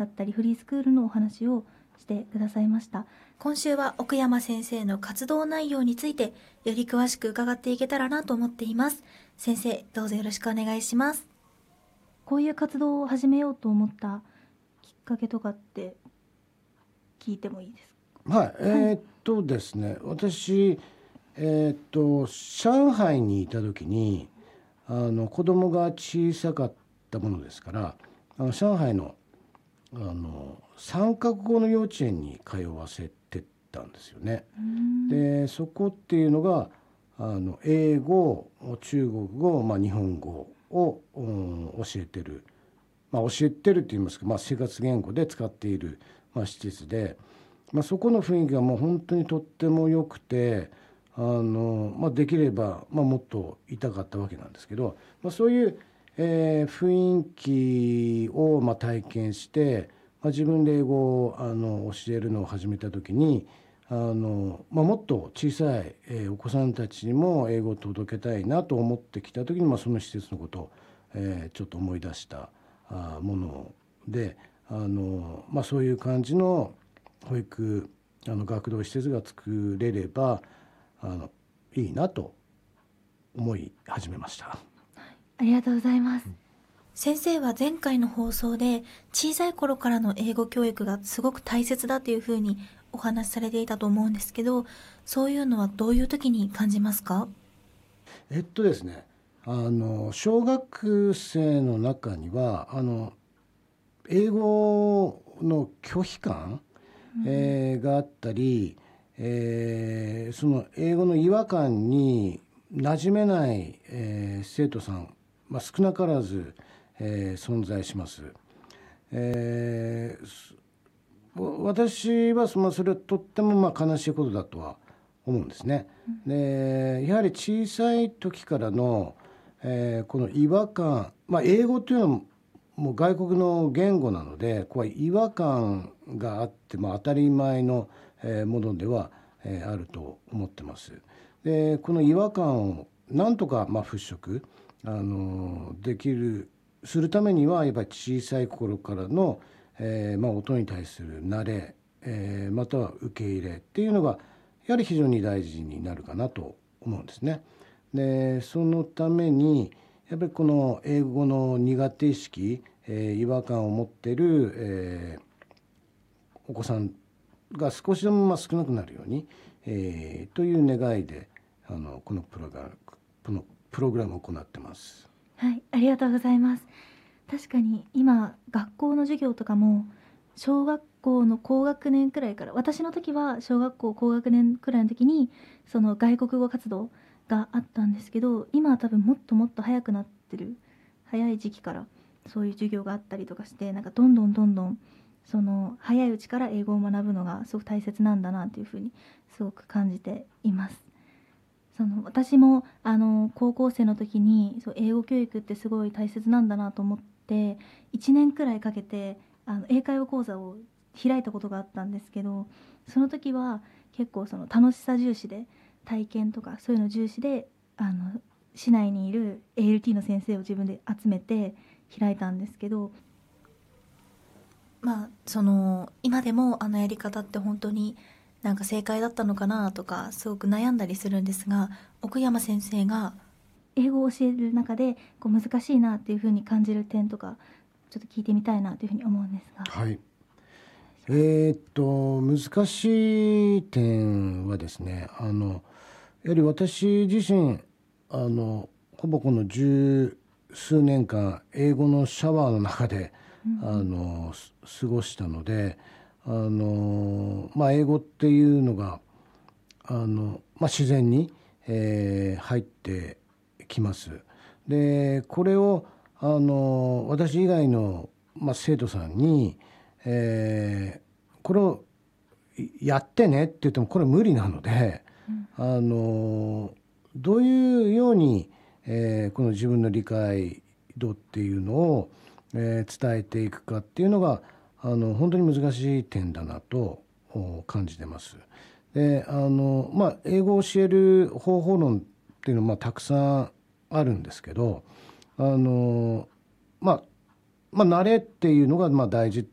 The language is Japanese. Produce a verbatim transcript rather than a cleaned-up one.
だったりフリースクールのお話をしてくださいました。 今週は奥山先生の活動内容についてより詳しく伺っていけたらなと思っています。先生、どうぞよろしくお願いします。 こういう活動を始めようと思ったきっかけとかって聞いてもいいですか？はい、えー、っとですね、私、えー、っと上海にいた時にあの子供が小さかったものですから、あの上海のあのさんカ国語の幼稚園に通わせてたんですよね。でそこっていうのがあの英語、中国語、まあ、日本語を、うん、教えてる、まあ、教えてるって言いますか、まあ、生活言語で使っている、まあ、施設で、まあ、そこの雰囲気がもう本当にとっても良くて、あの、まあ、できれば、まあ、もっといたかったわけなんですけど、まあ、そういう、えー、雰囲気を、まあ、体験して、まあ、自分で英語をあの教えるのを始めた時にあの、まあ、もっと小さい、えー、お子さんたちにも英語を届けたいなと思ってきた時に、まあ、その施設のことを、えー、ちょっと思い出したあもので、あの、まあ、そういう感じの保育あの学童施設が作れればあのいいなと思い始めました。 ありがとうございます。 先生は前回の放送で小さい頃からの英語教育がすごく大切だというふうにお話しされていたと思うんですけど、そういうのはどういう時に感じますか？ えっとですね、あの小学生の中にはあの英語の拒否感、うんえー、があったり、えー、その英語の違和感に馴染めない、えー、生徒さん、まあ、少なからず、えー、存在します。えー、私はそれはとってもまあ悲しいことだとは思うんですね。でやはり小さい時からの、えー、この違和感、まあ、英語というのはもう外国の言語なのでこう違和感があって、まあ、当たり前のものではあると思ってます。でこの違和感をなんとかまあ払拭あのできるするためにはやっぱり小さい頃からの、えーまあ、音に対する慣れ、えー、または受け入れっていうのがやはり非常に大事になるかなと思うんですね。でそのためにやっぱりこの英語の苦手意識、えー、違和感を持っている、えー、お子さんが少しでもまあ少なくなるように、えー、という願いであのこのプログラム、このプログラムを行ってます。 はい、ありがとうございます。確かに今学校の授業とかも小学校の高学年くらいから、私の時は小学校高学年くらいの時にその外国語活動があったんですけど、今は多分もっともっと早くなってる、早い時期からそういう授業があったりとかして、なんかどんどんどんどんその早いうちから英語を学ぶのがすごく大切なんだなというふうにすごく感じています。その私もあの高校生の時にそう英語教育ってすごい大切なんだなと思っていちねんくらいかけてあの英会話講座を開いたことがあったんですけど、その時は結構その楽しさ重視で体験とかそういうの重視であの市内にいる エーエルティー の先生を自分で集めて開いたんですけど、 まあその今でもあのやり方って本当になんか正解だったのかなとかすごく悩んだりするんですが、奥山先生が英語を教える中でこう難しいなっていうふうに感じる点とかちょっと聞いてみたいなというふうに思うんですが。 はい、えー、っと難しい点はですね、あのやはり私自身あのほぼこの十数年間英語のシャワーの中で、うん、あの過ごしたので、あの、まあ、英語っていうのがあの、まあ、自然に、えー、入ってきます。でこれをあの私以外の、まあ、生徒さんに、えー、これをやってねって言ってもこれ無理なので、うん、あのどういうように、えー、この自分の理解度っていうのを、えー、伝えていくかっていうのがあの本当に難しい点だなと感じてます。であの、まあ、英語を教える方法論っていうのは、まあ、たくさんあるんですけど、あの、まあまあ、慣れっていうのがまあ大事